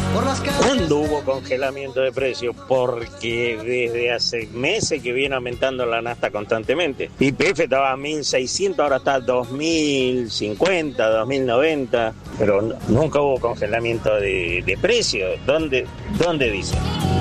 ¿Cuándo hubo congelamiento de precios? Porque desde hace meses que viene aumentando la nafta constantemente. YPF estaba a 1.600, ahora está a 2.050, 2.090, pero nunca hubo congelamiento de precios. ¿Dónde dice?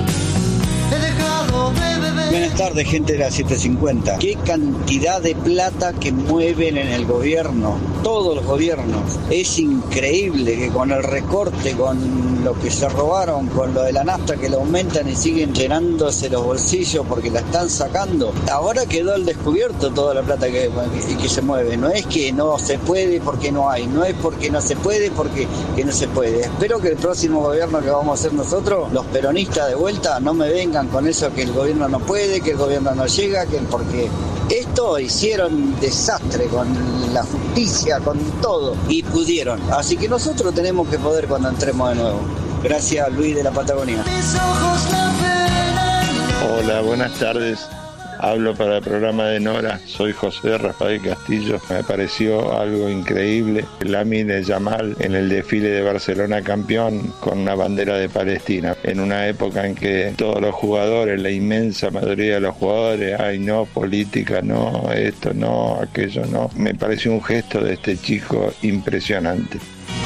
Buenas tardes, gente de la 750. Qué cantidad de plata que mueven en el gobierno, todos los gobiernos. Es increíble que con el recorte, con lo que se robaron, con lo de la nafta que lo aumentan y siguen llenándose los bolsillos porque la están sacando. Ahora quedó al descubierto toda la plata que se mueve. No es que no se puede porque no hay, no es porque no se puede porque que no se puede. Espero que el próximo gobierno que vamos a hacer nosotros, los peronistas de vuelta, no me vengan con eso que el gobierno no puede, que el gobierno no llega, porque esto hicieron desastre con la justicia, con todo, y pudieron. Así que nosotros tenemos que poder cuando entremos de nuevo. Gracias, Luis de la Patagonia. Hola, buenas tardes. Hablo para el programa de Nora, soy José Rafael Castillo. Me pareció algo increíble Lamine Yamal en el desfile de Barcelona campeón con una bandera de Palestina, en una época en que todos los jugadores, la inmensa mayoría de los jugadores, ay no, política no, esto no, aquello no. Me pareció un gesto de este chico impresionante.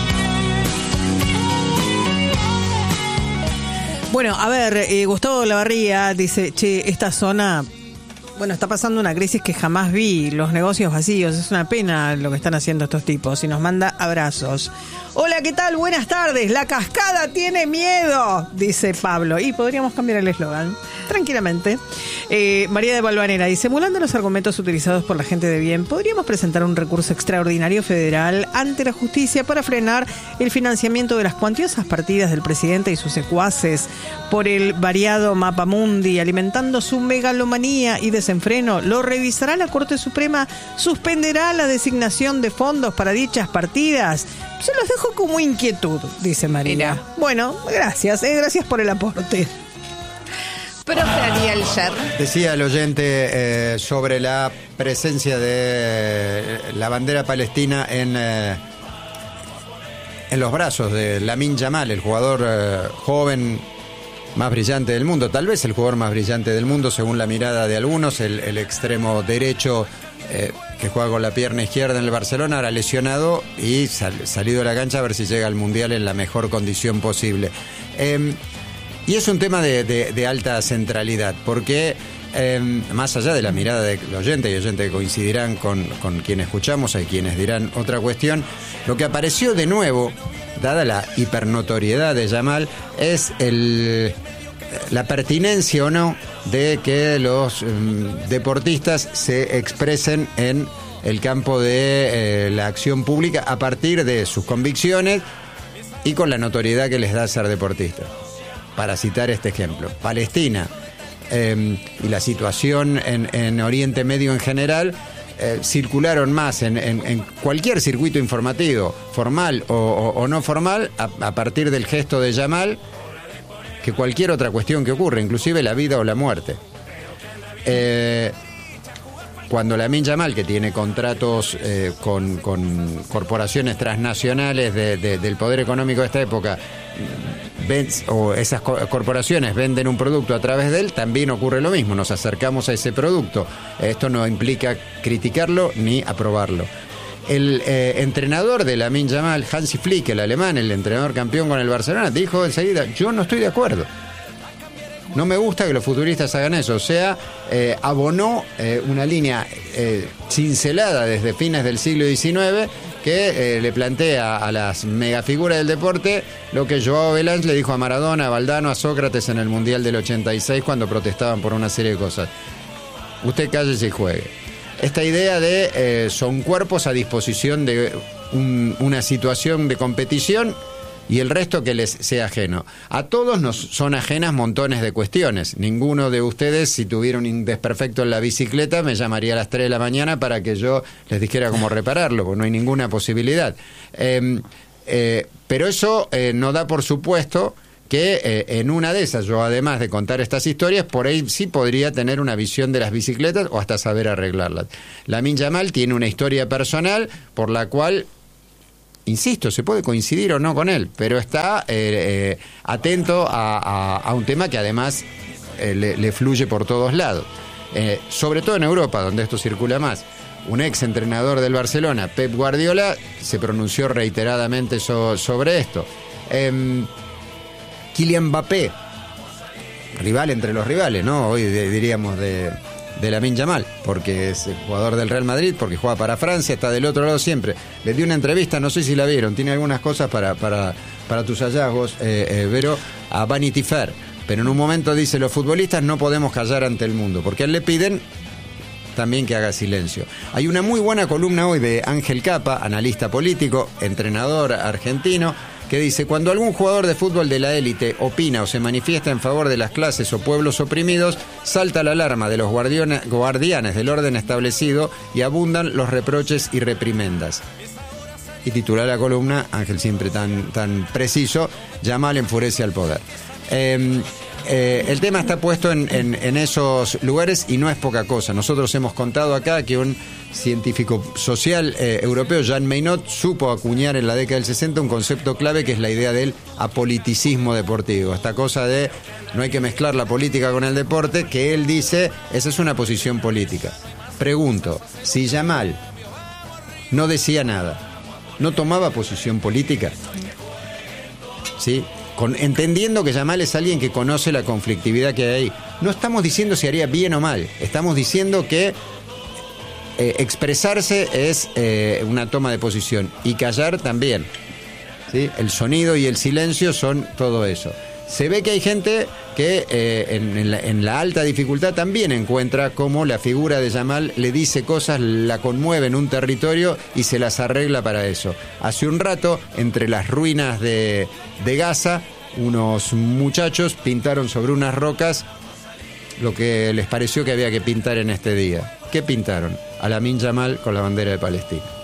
Bueno, a ver, Gustavo Lavarría dice, che, esta zona... Bueno, está pasando una crisis que jamás vi, los negocios vacíos, es una pena lo que están haciendo estos tipos, y nos manda abrazos. Hola, ¿qué tal? Buenas tardes, la cascada tiene miedo, dice Pablo, y podríamos cambiar el eslogan, tranquilamente. María de Valvanera dice, emulando los argumentos utilizados por la gente de bien, podríamos presentar un recurso extraordinario federal ante la justicia para frenar el financiamiento de las cuantiosas partidas del presidente y sus secuaces por el variado Mapamundi, alimentando su megalomanía y desenfreno. Lo revisará la Corte Suprema, suspenderá la designación de fondos para dichas partidas. Se los dejo como inquietud, dice María. Bueno, gracias por el aporte. Profe Ariel Sher. Decía el oyente sobre la presencia de la bandera palestina en los brazos de Lamine Yamal, el jugador joven más brillante del mundo, tal vez el jugador más brillante del mundo según la mirada de algunos, el extremo derecho que juega con la pierna izquierda en el Barcelona, ahora lesionado y salido de la cancha a ver si llega al Mundial en la mejor condición posible. Y es un tema de alta centralidad, porque más allá de la mirada del oyente, y oyentes que coincidirán con quienes escuchamos, hay quienes dirán otra cuestión, lo que apareció de nuevo, dada la hipernotoriedad de Yamal, es la pertinencia o no de que los deportistas se expresen en el campo de la acción pública a partir de sus convicciones y con la notoriedad que les da ser deportistas. Para citar este ejemplo, Palestina y la situación en Oriente Medio en general circularon más en cualquier circuito informativo, formal o no formal, a partir del gesto de Yamal, que cualquier otra cuestión que ocurre, inclusive la vida o la muerte. Cuando Lamine Yamal, que tiene contratos con corporaciones transnacionales del poder económico de esta época, o esas corporaciones venden un producto a través de él, también ocurre lo mismo, nos acercamos a ese producto. Esto no implica criticarlo ni aprobarlo. El entrenador de Lamine Yamal, Hansi Flick, el alemán, el entrenador campeón con el Barcelona, dijo enseguida, yo no estoy de acuerdo. No me gusta que los futuristas hagan eso. O sea, abonó una línea cincelada desde fines del siglo XIX que le plantea a las megafiguras del deporte lo que Joao Belange le dijo a Maradona, a Valdano, a Sócrates en el Mundial del 86 cuando protestaban por una serie de cosas. Usted cállese y juegue. Esta idea de son cuerpos a disposición de una situación de competición y el resto que les sea ajeno. A todos nos son ajenas montones de cuestiones. Ninguno de ustedes, si tuviera un desperfecto en la bicicleta, me llamaría a las 3 de la mañana para que yo les dijera cómo repararlo, porque no hay ninguna posibilidad. Pero eso no da por supuesto que en una de esas, yo además de contar estas historias, por ahí sí podría tener una visión de las bicicletas o hasta saber arreglarlas. Lamine Yamal tiene una historia personal por la cual insisto, se puede coincidir o no con él, pero está atento a un tema que además le fluye por todos lados. Sobre todo en Europa, donde esto circula más. Un ex entrenador del Barcelona, Pep Guardiola, se pronunció reiteradamente sobre esto. Kylian Mbappé, rival entre los rivales, ¿no? Hoy diríamos de Lamine Yamal, porque es el jugador del Real Madrid, porque juega para Francia, está del otro lado siempre. Le dio una entrevista, no sé si la vieron, tiene algunas cosas para tus hallazgos, Vero, a Vanity Fair. Pero en un momento dice, los futbolistas no podemos callar ante el mundo, porque a él le piden también que haga silencio. Hay una muy buena columna hoy de Ángel Capa, analista político, entrenador argentino, que dice, cuando algún jugador de fútbol de la élite opina o se manifiesta en favor de las clases o pueblos oprimidos, salta la alarma de los guardianes del orden establecido y abundan los reproches y reprimendas. Y titula la columna, Ángel siempre tan preciso, Yamal enfurece al poder. El tema está puesto en esos lugares y no es poca cosa. Nosotros hemos contado acá que un científico social europeo, Jean Maynot, supo acuñar en la década del 60 un concepto clave que es la idea del apoliticismo deportivo. Esta cosa de no hay que mezclar la política con el deporte, que él dice, esa es una posición política. Pregunto, si Yamal no decía nada, ¿no tomaba posición política? ¿Sí? Entendiendo que Yamal es alguien que conoce la conflictividad que hay ahí. No estamos diciendo si haría bien o mal, estamos diciendo que expresarse es una toma de posición y callar también, ¿sí? El sonido y el silencio son todo eso. Se ve que hay gente que en la alta dificultad también encuentra cómo la figura de Yamal le dice cosas, la conmueve en un territorio y se las arregla para eso. Hace un rato, entre las ruinas de Gaza, unos muchachos pintaron sobre unas rocas lo que les pareció que había que pintar en este día. ¿Qué pintaron? A Lamine Yamal con la bandera de Palestina.